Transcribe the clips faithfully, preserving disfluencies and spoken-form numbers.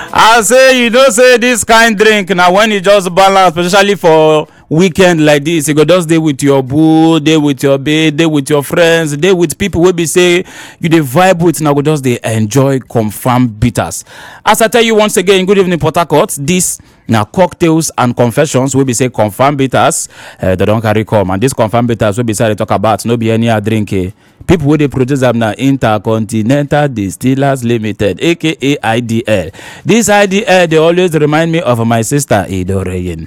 I say you know say this kind drink now when you just balance, especially for weekend like this, you go just dey with your boo, dey with your babe, dey with your friends, dey with people wey be say you dey vibe with, now go just dey enjoy Confirm Bitters. As I tell you once again, good evening Port Harcourt. This na cocktails and confessions wey be say Confirm Bitters uh, they don carry come, and this Confirm Bitters wey be say they talk about no be any other drink. Eh? People wey dey produce am na Intercontinental Distillers Limited, aka I D L. This I D L dey always remind me of my sister Idoreyin.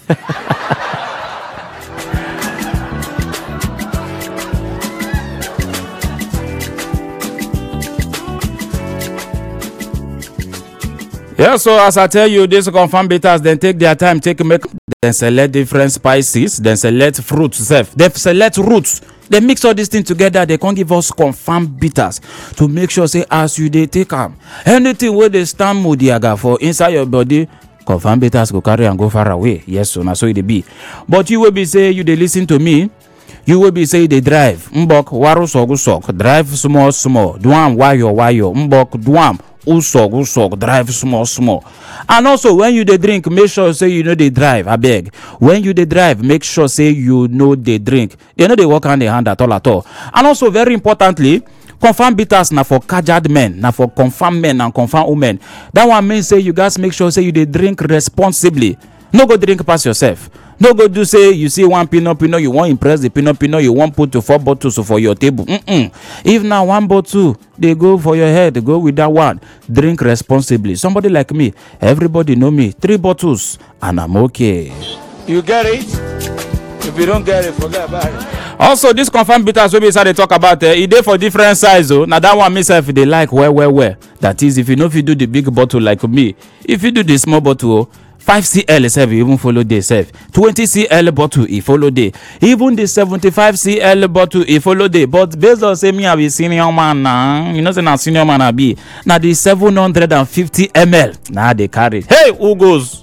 Yeah, so as I tell you, this Confirm Bitters, then take their time, take make, then select different spices, then select fruits, self, then select roots, they mix all these things together. They can't give us Confirm Bitters to make sure say as you they take them, anything where they stand modiaga for inside your body, Confirm Bitters go carry and go far away. Yes, so now so it be. But you will be say you they listen to me. You will be say they drive. Mbok waru sogu sok. Drive small small. Duam wayo wayo. Mbok duam. Usok usok. Drive small small. And also when you they drink, make sure say you know they drive. I beg. When you they drive, make sure say you know they drink. You know they walk hand in hand at all at all. And also very importantly, Confirm Bitters na for caged men, na for confirm men and confirm women. That one means say you guys make sure say you they drink responsibly. No go drink past yourself. No go do say you see one pinot pinot, you want impress the pinot pinot, you want put to four bottles for your table. Mm-mm. If now one bottle, they go for your head, they go with that one. Drink responsibly. Somebody like me, everybody know me. Three bottles and I'm okay. You get it? If you don't get it, forget about it. Also, this Confirm Bitters wey be say they talk about it, e dey for different size. Oh, now that one myself they like well, well, well. That is, if you know if you do the big bottle like me, if you do the small bottle, five centiliters itself even follow the self. twenty centiliters bottle e follow the. Even the seventy-five centiliters bottle e follow the. But based on say me I be senior man now, you know say na senior man I be. Now the seven hundred fifty milliliters now they carry. Hey, who goes?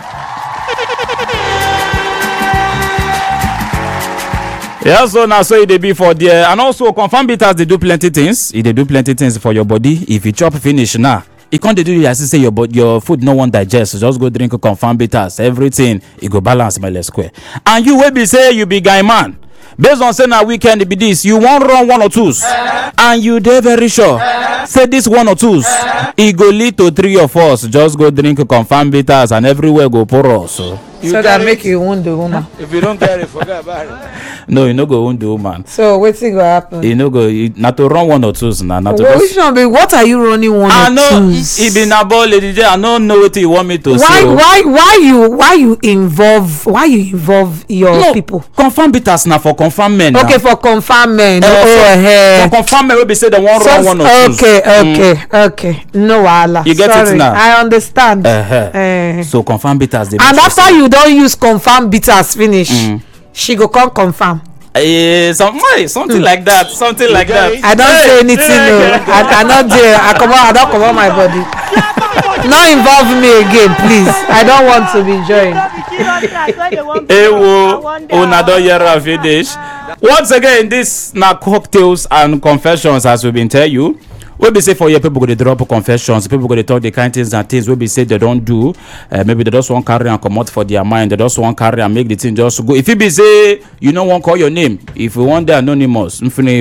Yeah, so now so it be for there. And also Confirm Bitters they do plenty things. It they do plenty things for your body. If you chop finish now, you can't do it as you say your but your food no one digest. Just go drink a Confirm Bitters. Everything it go balance my less square. And you will be say you be guy man. Based on saying a weekend it be this, you won't run one or twos, and you dey very sure. Say this one or twos, it go lead to three or four. So just go drink a Confirm Bitters and everywhere go pour us. So. You so that make you wound the woman. If you don't get it, forget about it. No, you no go wound the woman. So what's going to happen? You no go you, not to run one or twos now. Not to well, just... which one be, what are you running one I or know twos? it be na ball lady J. I don't know what you want me to why, say. Why why you why you involve why you involve your no, people? Confirm Bitters now for confirm men. Okay, now. for confirm men. Uh, oh, for, hey. for confirm men we be say the one so, run one or twos. Okay, okay, mm. okay. No wahala. You get Sorry, it now. I understand. Uh-huh. Uh, so confirm Bitters. They and after you don't use Confirm Bitters finish, mm. she go come confirm. Uh, some, something mm. like that. Something you like that. It? I don't hey, say anything. No, I, I not there. I come out. I don't come out my body. Not involve me again, please. I don't want to be joined. Hey, wo, una don hear am finish. Once again, this na cocktails and confessions, as we been tell you. We be say for your people go to drop confessions, people go to talk the kind things and things we be say they don't do. Uh, maybe they just want carry and come out for their mind. They just want carry and make the thing just go. If you be say you don't want call your name, if you want the anonymous,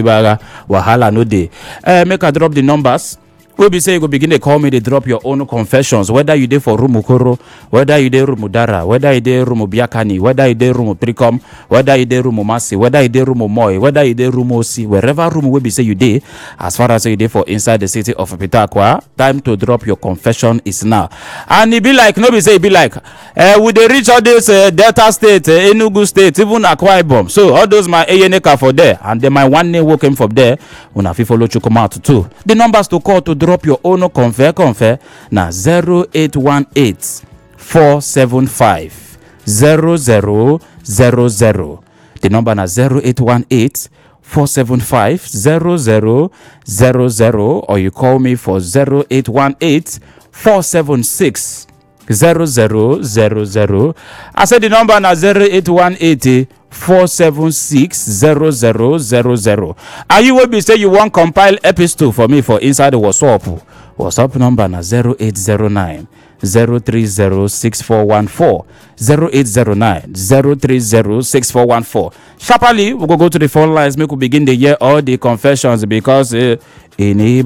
wahala no day. Uh, make I drop the numbers. We be say you go begin to call me, they drop your own confessions. Whether you dey for room Ukoro, whether you dey room Udara, whether you dey room Biakani, whether you dey room Tricom, whether you dey room Masi, whether you dey room Moy, whether you dey room Osi, wherever room we be say you dey, as far as you dey for inside the city of Pitakwa, time to drop your confession is now. And it be like, no be say it be like, uh, we dey reach all this uh, Delta State, uh, Enugu State, even Akwa Ibom. So all those my Eyeneka for there, and then my one name came from there, una fi follow Chukwuma too. The numbers to call to drop your own confer confer na zero eight one eight four seven five zero zero zero zero. The number na zero eight one eight four seven five zero zero zero zero, or you call me for zero eight one eight four seven six zero zero zero zero. I said the number na zero eight one eight four seven six zero zero zero zero. And you will be say you want compile episode for me for inside the WhatsApp. WhatsApp number na zero eight zero nine zero three zero six four one four zero eight zero nine zero three zero six four one four. Sharply, we go go to the phone lines. Make we begin the year all the confessions because uh, in